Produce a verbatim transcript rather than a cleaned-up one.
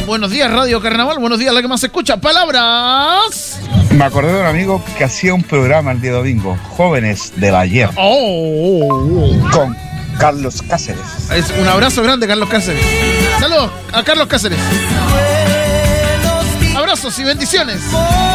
Buenos días, Radio Carnaval. Buenos días, la que más se escucha. Palabras. Me acordé de un amigo que hacía un programa el día domingo, Jóvenes del Ayer, Oh, oh, oh. con Carlos Cáceres. Es un abrazo grande, Carlos Cáceres. Saludos a Carlos Cáceres. Abrazos y bendiciones.